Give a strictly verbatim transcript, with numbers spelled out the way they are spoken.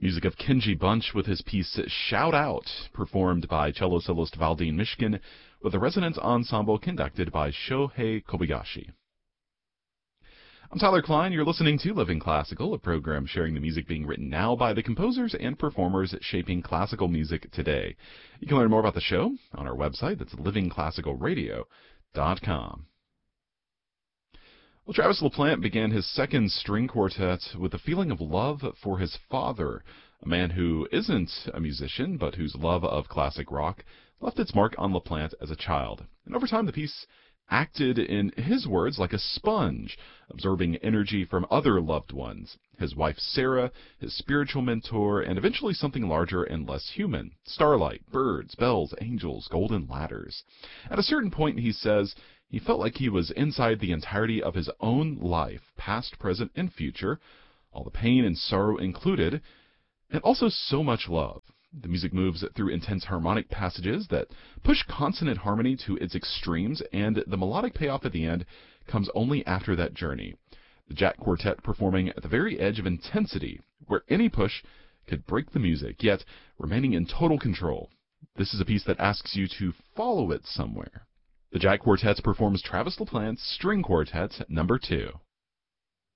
Music of Kenji Bunch with his piece Shout Out, performed by cello soloist Valdine Mishkin, with a resonance ensemble conducted by Shohei Kobayashi. I'm Tyler Klein. You're listening to Living Classical, a program sharing the music being written now by the composers and performers shaping classical music today. You can learn more about the show on our website. That's living classical radio dot com. Well, Travis LaPlante began his second string quartet with a feeling of love for his father, a man who isn't a musician, but whose love of classic rock left its mark on LaPlante as a child. And over time, the piece acted, in his words, like a sponge, absorbing energy from other loved ones, his wife Sarah, his spiritual mentor, and eventually something larger and less human: starlight, birds, bells, angels, golden ladders. At a certain point, he says, he felt like he was inside the entirety of his own life, past, present, and future, all the pain and sorrow included, and also so much love. The music moves through intense harmonic passages that push consonant harmony to its extremes, and the melodic payoff at the end comes only after that journey. The Jack Quartet performing at the very edge of intensity, where any push could break the music, yet remaining in total control. This is a piece that asks you to follow it somewhere. The Jack Quartet performs Travis LaPlante's String Quartet number two.